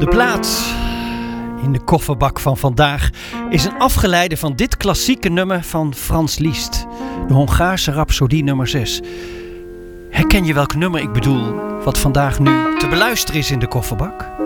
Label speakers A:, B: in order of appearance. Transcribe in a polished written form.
A: De plaat in de kofferbak van vandaag is een afgeleide van dit klassieke nummer van Franz Liszt, de Hongaarse Rhapsodie nummer 6. Herken je welk nummer ik bedoel, wat vandaag nu te beluisteren is in de kofferbak?